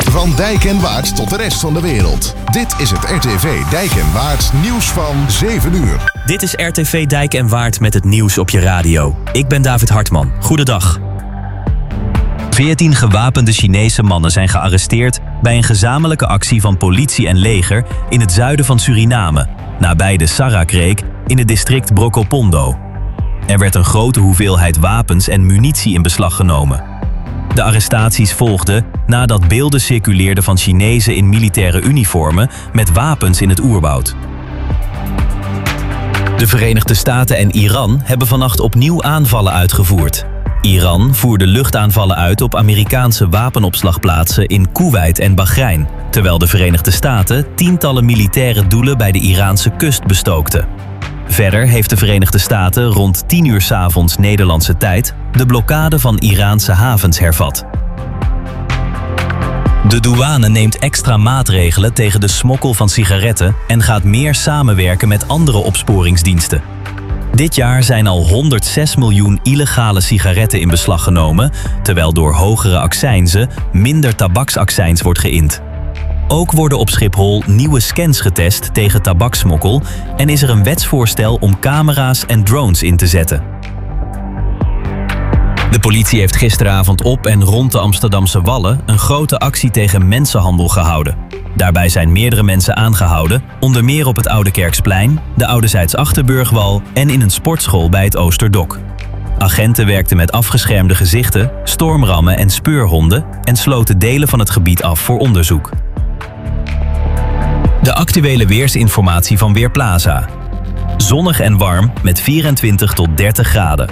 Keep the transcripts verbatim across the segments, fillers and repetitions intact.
Van Dijk en Waard tot de rest van de wereld. Dit is het R T V Dijk en Waard nieuws van zeven uur. Dit is R T V Dijk en Waard met het nieuws op je radio. Ik ben David Hartman. Goedendag. veertien gewapende Chinese mannen zijn gearresteerd bij een gezamenlijke actie van politie en leger in het zuiden van Suriname, nabij de Sarakreek in het district Brokopondo. Er werd een grote hoeveelheid wapens en munitie in beslag genomen. De arrestaties volgden nadat beelden circuleerden van Chinezen in militaire uniformen met wapens in het oerwoud. De Verenigde Staten en Iran hebben vannacht opnieuw aanvallen uitgevoerd. Iran voerde luchtaanvallen uit op Amerikaanse wapenopslagplaatsen in Koeweit en Bahrein, terwijl de Verenigde Staten tientallen militaire doelen bij de Iraanse kust bestookten. Verder heeft de Verenigde Staten rond tien uur 's avonds Nederlandse tijd de blokkade van Iraanse havens hervat. De douane neemt extra maatregelen tegen de smokkel van sigaretten en gaat meer samenwerken met andere opsporingsdiensten. Dit jaar zijn al honderdzes miljoen illegale sigaretten in beslag genomen, terwijl door hogere accijnzen minder tabaksaccijns wordt geïnd. Ook worden op Schiphol nieuwe scans getest tegen tabakssmokkel en is er een wetsvoorstel om camera's en drones in te zetten. De politie heeft gisteravond op en rond de Amsterdamse Wallen een grote actie tegen mensenhandel gehouden. Daarbij zijn meerdere mensen aangehouden, onder meer op het Oude Kerksplein, de Oudezijds Achterburgwal en in een sportschool bij het Oosterdok. Agenten werkten met afgeschermde gezichten, stormrammen en speurhonden en sloten delen van het gebied af voor onderzoek. De actuele weersinformatie van Weerplaza. Zonnig en warm met vierentwintig tot dertig graden.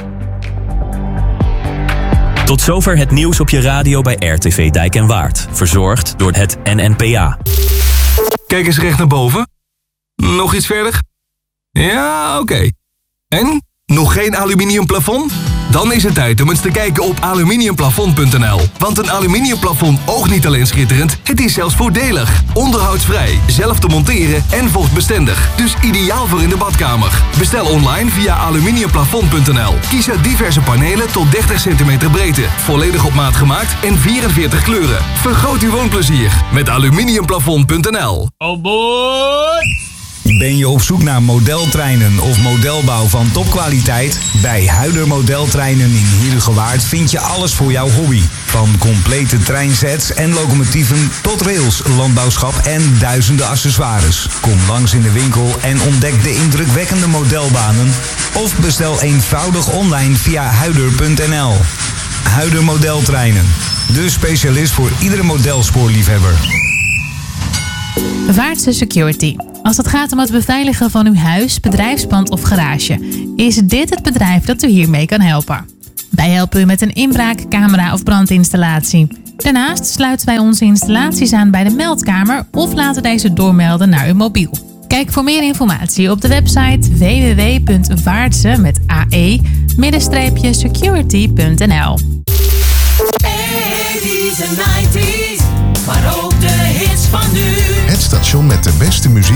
Tot zover het nieuws op je radio bij R T V Dijk en Waard. Verzorgd door het N N P A. Kijk eens recht naar boven. Nog iets verder? Ja, oké. Okay. En? Nog geen aluminium plafond? Dan is het tijd om eens te kijken op aluminiumplafond punt n l. Want een aluminiumplafond oogt niet alleen schitterend, het is zelfs voordelig. Onderhoudsvrij, zelf te monteren en vochtbestendig. Dus ideaal voor in de badkamer. Bestel online via aluminiumplafond punt n l. Kies uit diverse panelen tot dertig centimeter breedte. Volledig op maat gemaakt en vierenveertig kleuren. Vergroot uw woonplezier met aluminiumplafond punt n l. Oh boy! Ben je op zoek naar modeltreinen of modelbouw van topkwaliteit? Bij Huider Modeltreinen in Heerhugowaard vind je alles voor jouw hobby. Van complete treinsets en locomotieven tot rails, landbouwschap en duizenden accessoires. Kom langs in de winkel en ontdek de indrukwekkende modelbanen. Of bestel eenvoudig online via huider punt n l. Huider Modeltreinen, de specialist voor iedere modelspoorliefhebber. Vaartse Security. Als het gaat om het beveiligen van uw huis, bedrijfspand of garage, is dit het bedrijf dat u hiermee kan helpen. Wij helpen u met een inbraak, camera of brandinstallatie. Daarnaast sluiten wij onze installaties aan bij de meldkamer of laten deze doormelden naar uw mobiel. Kijk voor meer informatie op de website w w w punt vaartse met a e security punt n l. eighties en nineties, maar ook de hits van nu. Het station met de beste muziek